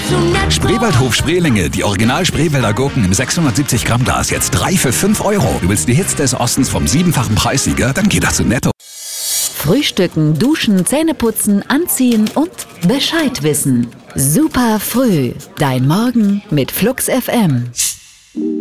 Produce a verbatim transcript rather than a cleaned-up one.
zu Netto. Spreewaldhof Spreelinge, die Original Spreewälder Gurken im sechshundertsiebzig Gramm Glas, jetzt drei für fünf Euro. Du willst die Hits des Ostens vom siebenfachen Preissieger? Dann geh doch zu Netto. Frühstücken, duschen, Zähneputzen, anziehen und Bescheid wissen. Super früh. Dein Morgen mit Flux F M.